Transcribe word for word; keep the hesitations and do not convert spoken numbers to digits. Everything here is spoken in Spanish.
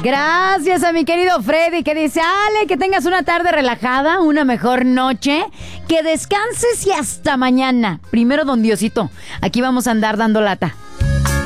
Gracias a mi querido Freddy que dice, Ale, que tengas una tarde relajada, una mejor noche, que descanses y hasta mañana. Primero, don Diosito, aquí vamos a andar dando lata.